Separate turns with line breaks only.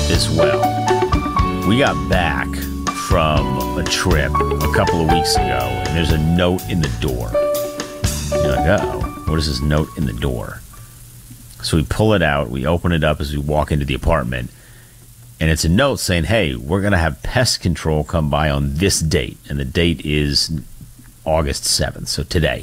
as well. We got back from a trip a couple of weeks ago, and there's a note in the door. You're like, uh-oh, what is this note in the door? So we pull it out, we open it up as we walk into the apartment, and it's a note saying, hey, we're going to have pest control come by on this date, and the date is August 7th, so today.